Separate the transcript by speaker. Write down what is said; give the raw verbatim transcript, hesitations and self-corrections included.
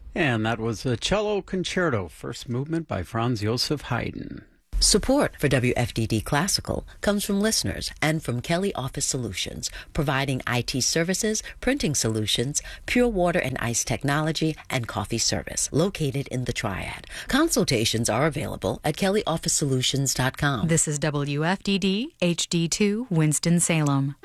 Speaker 1: And that was a cello concerto, first movement by Franz Joseph Haydn.
Speaker 2: Support for W F D D Classical comes from listeners and from Kelly Office Solutions, providing I T services, printing solutions, pure water and ice technology, and coffee service, located in the Triad. Consultations are available at kelly office solutions dot com.
Speaker 3: This is W F D D H D two Winston-Salem.